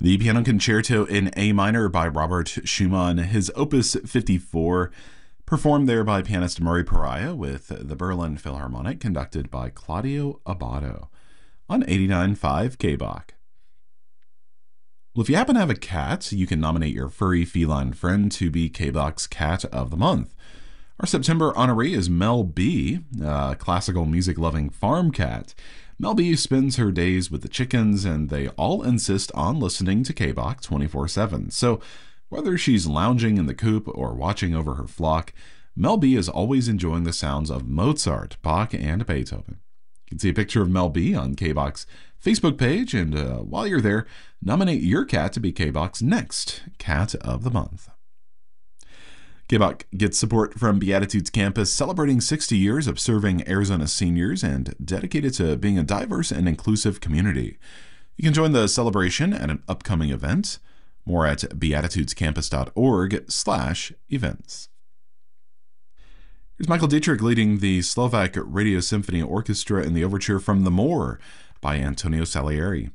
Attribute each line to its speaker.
Speaker 1: The Piano Concerto in A minor by Robert Schumann, his Opus 54, performed there by pianist Murray Pariah with the Berlin Philharmonic, conducted by Claudio Abbado on 89.5 KBach. Well, if you happen to have a cat, you can nominate your furry feline friend to be KBach's Cat of the Month. Our September honoree is Mel B, a classical music-loving farm cat. Mel B spends her days with the chickens, and they all insist on listening to KBach 24/7. So whether she's lounging in the coop or watching over her flock, Mel B is always enjoying the sounds of Mozart, Bach, and Beethoven. You can see a picture of Mel B on KBach's Facebook page, and while you're there, nominate your cat to be KBach's next Cat of the Month. KBach gets support from Beatitudes Campus, celebrating 60 years of serving Arizona seniors and dedicated to being a diverse and inclusive community. You can join the celebration at an upcoming event. More at beatitudescampus.org/events. Here's Michael Dietrich leading the Slovak Radio Symphony Orchestra in the overture from The Moor by Antonio Salieri.